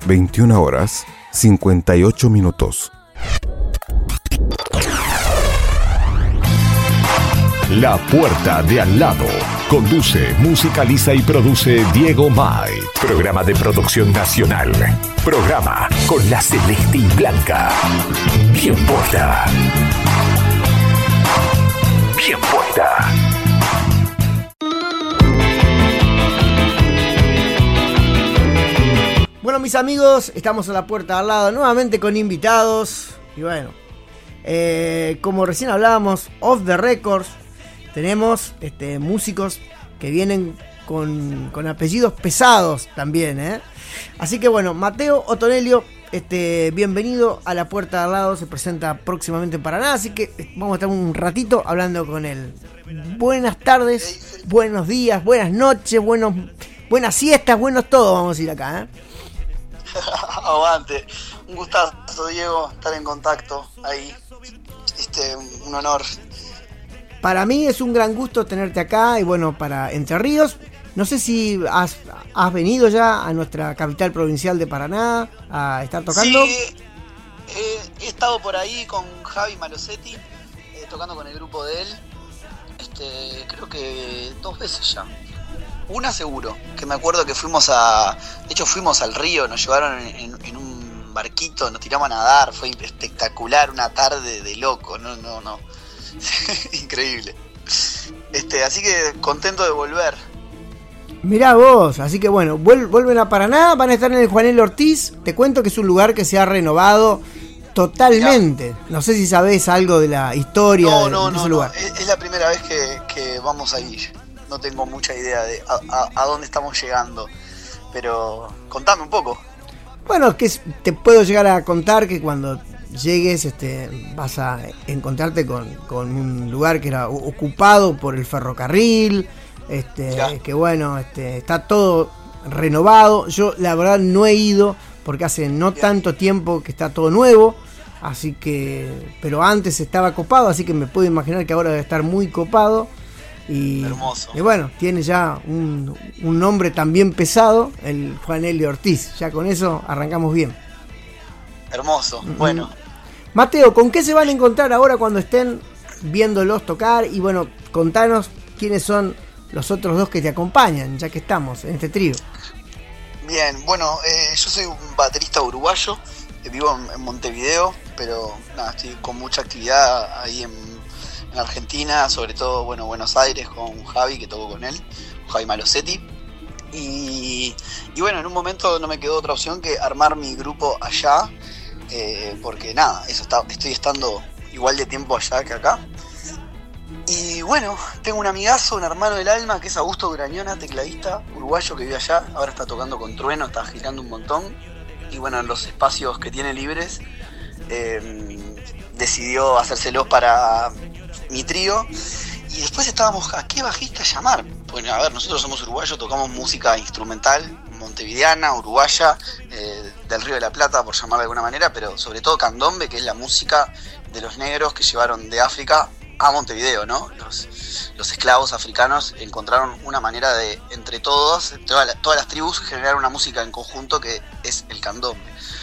21 horas 58 minutos. La Puerta de Al Lado. Conduce, musicaliza y produce Diego May. Programa de producción nacional. Programa con la celeste y blanca. Bien puesta. Bien puesta. Bueno, mis amigos, estamos a la puerta de al lado nuevamente con invitados. Y bueno, como recién hablábamos, off the records, tenemos músicos que vienen con apellidos pesados también, ¿eh? Así que bueno, Mateo Otonelio, bienvenido a la puerta de al lado, se presenta próximamente en Paraná, así que vamos a estar un ratito hablando con él. Buenas tardes, buenos días, buenas noches, buenas siestas, buenos todo, vamos a ir acá, ¿eh? Aguante, un gustazo, Diego, estar en contacto ahí, un honor. Para mí es un gran gusto tenerte acá y bueno, para Entre Ríos. No sé si has venido ya a nuestra capital provincial de Paraná a estar tocando. Sí, he estado por ahí con Javi Malosetti, tocando con el grupo de él, creo que 2 veces ya. Una seguro, que me acuerdo que fuimos al río, nos llevaron en un barquito, nos tiramos a nadar, fue espectacular, una tarde de loco, no. Increíble. Así que contento de volver. Mirá vos, así que bueno, vuelven a Paraná, van a estar en el Juan L. Ortiz. Te cuento que es un lugar que se ha renovado totalmente. Mirá. No sé si sabés algo de la historia de ese lugar. Es la primera vez que vamos a ir. No tengo mucha idea de a dónde estamos llegando. Pero contame un poco. Bueno, que te puedo llegar a contar que cuando llegues vas a encontrarte con un lugar que era ocupado por el ferrocarril, que bueno, está todo renovado. Yo la verdad no he ido porque hace no tanto tiempo que está todo nuevo, así que, pero antes estaba copado, así que me puedo imaginar que ahora debe estar muy copado. Hermoso. Y bueno, tiene ya un nombre también pesado, el Juan L. Ortiz. Ya con eso arrancamos bien. Hermoso, bueno. Mateo, ¿con qué se van a encontrar ahora cuando estén viéndolos tocar? Y bueno, contanos quiénes son los otros 2 que te acompañan, ya que estamos en este trío. Bien, bueno, yo soy un baterista uruguayo, vivo en Montevideo, pero nada, estoy con mucha actividad ahí en Argentina, sobre todo, bueno, Buenos Aires, con Javi, que toco con él, Javi Malosetti. Y bueno, en un momento no me quedó otra opción que armar mi grupo allá, porque nada, estoy estando igual de tiempo allá que acá. Y bueno, tengo un amigazo, un hermano del alma, que es Augusto Grañona, tecladista uruguayo que vive allá, ahora está tocando con Trueno, está girando un montón. Y bueno, en los espacios que tiene libres, decidió hacérselos para mi trío. Y después estábamos, ¿a qué bajista llamar? Bueno, a ver, nosotros somos uruguayos, tocamos música instrumental, montevideana, uruguaya, del Río de la Plata, por llamarla de alguna manera, pero sobre todo candombe, que es la música de los negros que llevaron de África a Montevideo, ¿no? Los esclavos africanos encontraron una manera de, entre todas las tribus, generar una música en conjunto que es el candombe.